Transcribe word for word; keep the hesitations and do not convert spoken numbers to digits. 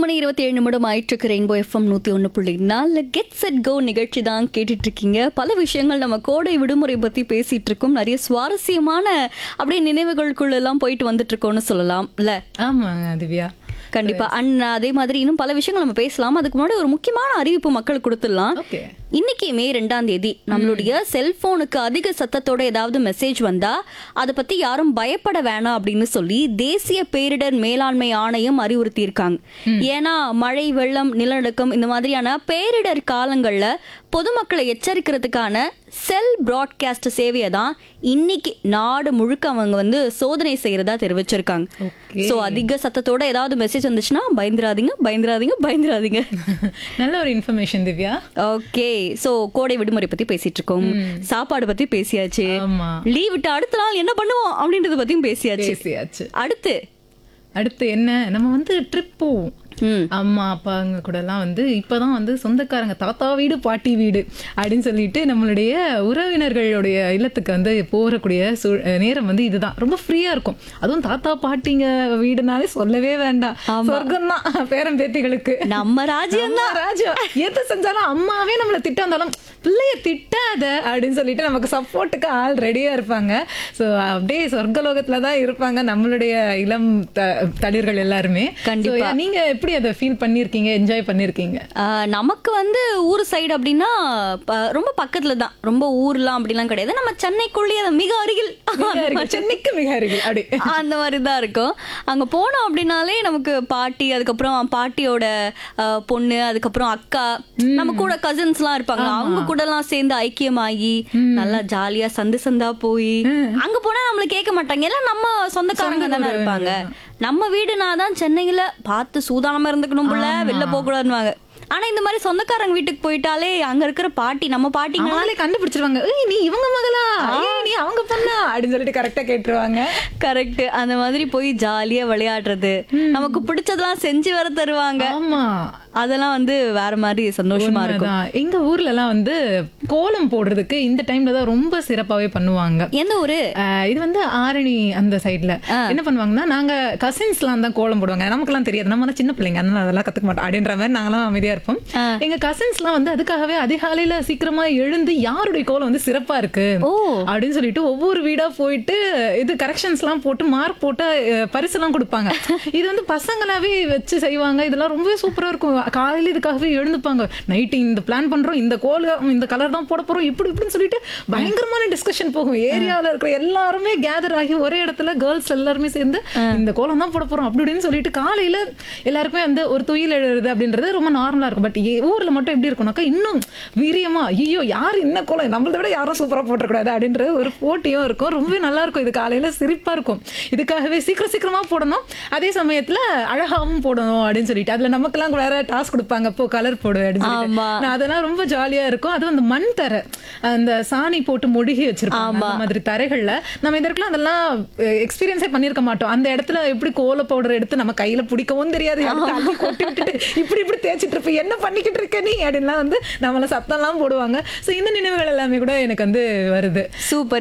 மணி இருபத்தி ஏழு நிமிடம் ஆயிட்டு ரெயின்போ எஃப்எம் நூத்தி ஒன்று புள்ளி நாலு கெட் செட் கோ நிகழ்ச்சி தான் கேட்டுட்டு இருக்கீங்க. பல விஷயங்கள் நம்ம கோடை விடுமுறை பத்தி பேசிட்டு இருக்கோம். நிறைய சுவாரஸ்யமான அப்படியே நினைவுகளுக்குள்ள எல்லாம் போயிட்டு வந்துட்டு இருக்கோம்னு சொல்லலாம் இல்ல? ஆமாங்க திவ்யா, கண்டிப்பா. அண்ட் அதே மாதிரி இன்னும் பல விஷயங்கள் நம்ம பேசலாம். அதுக்கு முன்னாடி ஒரு முக்கியமான அறிவிப்பு மக்களுக்கு கொடுத்துடலாம். ஓகே. இன்னைக்கு மே ரெண்டாம் தேதி நம்மளுடைய செல்போனுக்கு அதிக சத்தத்தோட ஏதாவது மெசேஜ் வந்தா அதை பத்தி யாரும் பயப்பட வேணாம் அப்படின்னு சொல்லி தேசிய பேரிடர் மேலாண்மை ஆணையம் அறிவுறுத்தி இருக்காங்க. ஏன்னா மழை, வெள்ளம், நிலநடுக்கம் இந்த மாதிரியான பேரிடர் காலங்கள்ல பொதுமக்களை எச்சரிக்கிறதுக்கான செல் பிராட்காஸ்ட் சேவையை தான் இன்னைக்கு நாடு முழுக்க அவங்க வந்து சோதனை செய்யறதா தெரிவிச்சிருக்காங்க. சோ அதிக சத்தத்தோட ஏதாவது மெசேஜ் வந்துச்சுன்னா பயந்துராதீங்க, பயந்துராதீங்க, பயந்துராதீங்க. நல்ல ஒரு இன்ஃபர்மேஷன் திவ்யா. ஓகே. சோ கோடை விடுமுறை பத்தி பேசிட்டு இருக்கோம், சாப்பாடு பத்தி பேசியாச்சு, லீவ் விட்டு அடுத்த நாள் என்ன பண்ணுவோம் அப்படின்றத பத்தியும் பேசியாச்சு. பேசியாச்சு. அடுத்து அடுத்து என்ன, நம்ம வந்து ட்ரிப் போவோம். அம்மா அப்பாங்க கூட எல்லாம் வந்து இப்பதான் வந்து சொந்தக்காரங்க தாத்தா வீடு பாட்டி வீடு அப்படின்னு சொல்லிட்டு நம்மளுடைய உறவினர்களுடைய இல்லத்துக்கு வந்து போறக்கூடிய நேரம் வந்து இதுதான். ரொம்ப ஃப்ரீயா இருக்கும். அதுவும் தாத்தா பாட்டிங்க வீடுனாலே சொல்லவே வேண்டாம், சொர்க்கம் தான் பேரன் பேத்திகளுக்கு. நம்ம ராஜ்யம் தான் ராஜ்யம். எது செஞ்சாலும் அம்மாவே நம்மளை திட்ட வந்தாலும் பிள்ளைய திட்டாத அப்படின்னு சொல்லிட்டு நமக்கு சப்போர்ட்டுக்கு ஆள் ரெடியா இருப்பாங்க. ஸோ அப்படியே சொர்க்கலோகத்துலதான் இருப்பாங்க நம்மளுடைய இளம் தளிர்கள் எல்லாருமே. கண்டிப்பா. நீங்க எப்படி அதை ஃபீல் பண்ணிருக்கீங்க, என்ஜாய் பண்ணிருக்கீங்க? நமக்கு வந்து ஊர் சைடு அப்படின்னா ரொம்ப பக்கத்துல தான், ரொம்ப ஊர்லாம் அப்படிலாம் கிடையாது. நம்ம சென்னைக்குள்ளேயே மிக அருகில், சென்னைக்கு மிக அருகில் அப்படி அந்த மாதிரி தான் இருக்கும். அங்க போனோம் அப்படின்னாலே நமக்கு பாட்டி, அதுக்கப்புறம் பாட்டியோட பொண்ணு, அதுக்கப்புறம் அக்கா, நம்ம கூட கசின்ஸ் எல்லாம் இருப்பாங்க. அவங்க கூட எல்லாம் சேர்ந்து ஐக்கியமாகி நல்லா ஜாலியா சந்து சந்தா போய் அங்க போனா நம்மள கேட்க மாட்டாங்க, எல்லாம் நம்ம சொந்தக்காரங்க தானே இருப்பாங்க. நம்ம வீடுனாதான் சென்னையில பார்த்து சூதானமா இருந்துக்கணும் போல, வெளில போக கூடாதுன்னு. ஆனா இந்த மாதிரி சொந்தக்காரங்க வீட்டுக்கு போயிட்டாலே அங்க இருக்கிற பாட்டி, நம்ம பாட்டிங்களே கண்டுபிடிச்சிருவாங்க, நீ இவங்க மகளா, நீ அவங்க பொண்ணா அப்படின்னு சொல்லிட்டு கரெக்டா கேட்டுருவாங்க. கரெக்ட். அந்த மாதிரி போய் ஜாலியா விளையாடுறது, நமக்கு பிடிச்சதெல்லாம் செஞ்சு வர தருவாங்க. ஆமா, அதெல்லாம் வந்து வேற மாதிரி சந்தோஷமா இருக்கும். எங்க ஊர்ல எல்லாம் வந்து கோலம் போடுறதுக்கு இந்த டைம்ல தான் ரொம்ப சிறப்பாவே பண்ணுவாங்க. எந்த ஊரு இது? வந்து ஆரணி அந்த சைட்ல என்ன பண்ணுவாங்கன்னா, நாங்க கசின்ஸ் எல்லாம் தான் கோலம் போடுவாங்க. நமக்கு எல்லாம் தெரியாது, நம்ம சின்ன பிள்ளைங்க, அதனால அதெல்லாம் கத்துக்க மாட்டோம் அப்படின்ற மாதிரி நாங்களாம் அமைதியா இருப்போம். எங்க கசின்ஸ் எல்லாம் வந்து அதுக்காகவே அதிகாலையில சீக்கிரமா எழுந்து யாருடைய கோலம் வந்து சிறப்பா இருக்கு அப்படின்னு சொல்லிட்டு ஒவ்வொரு வீடா போயிட்டு இது கரெக்ஷன்ஸ் எல்லாம் போட்டு மார்க் போட்டு பரிசு எல்லாம் கொடுப்பாங்க. இது வந்து பசங்களாவே வச்சு செய்வாங்க. இதெல்லாம் ரொம்பவே சூப்பரா இருக்கும். காலையில இதுக்காகவே எழுந்துப்பாங்க, நைட்டு இந்த பிளான் பண்றோம், இந்த கோலம் இந்த கலர் தான் போட போறோம், இப்படி இப்படின்னு சொல்லிட்டு பயங்கரமான டிஸ்கஷன் போகும். ஏரியாவில் இருக்கிற எல்லாருமே கேதர் ஆகி ஒரே இடத்துல கேர்ள்ஸ் எல்லாருமே சேர்ந்து இந்த கோலம் தான் போட போறோம் அப்படி அப்படின்னு சொல்லிட்டு காலையில எல்லாருக்குமே வந்து ஒரு துயில் எழுதுறது அப்படின்றது ரொம்ப நார்மலா இருக்கும். பட் ஊர்ல மட்டும் எப்படி இருக்கும்னாக்கா இன்னும் வீரியமா, ஐயோ யாரு என்ன கோலம் நம்மளை விட யாரும் சூப்பரா போட்டக்கூடாது அப்படின்ற ஒரு போட்டியும் இருக்கும். ரொம்பவே நல்லா இருக்கும். இது காலையில சிரிப்பா இருக்கும். இதுக்காகவே சீக்கிரம் சீக்கிரமா போடணும், அதே சமயத்துல அழகாவும் போடணும் அப்படின்னு சொல்லிட்டு அதுல நமக்கெல்லாம் வேற டாஸ்க் கொடுப்பாங்க, போ கலர் போடு அப்படின்னு. அதெல்லாம் ரொம்ப ஜாலியா இருக்கும். அதுவும் அந்த மண் தரை, அந்த சாணி போட்டு மொழிகி வச்சிருப்பாங்க அந்த மாதிரி தரைகள்ல நம்ம இதற்கெல்லாம் அதெல்லாம் எக்ஸ்பீரியன்ஸே பண்ணிருக்க மாட்டோம். அந்த இடத்துல எப்படி கோல பவுடர் எடுத்து நம்ம கையில பிடிக்கவும் தெரியாது, கொட்டி விட்டுட்டு இப்படி இப்படி தேய்ச்சிட்டு இருப்ப, என்ன பண்ணிக்கிட்டு இருக்க நீ அப்படின்லாம் வந்து நம்மள சத்தம் எல்லாம் போடுவாங்க. சோ இந்த நினைவுகள் எல்லாமே கூட எனக்கு வந்து வருது. சூப்பர்.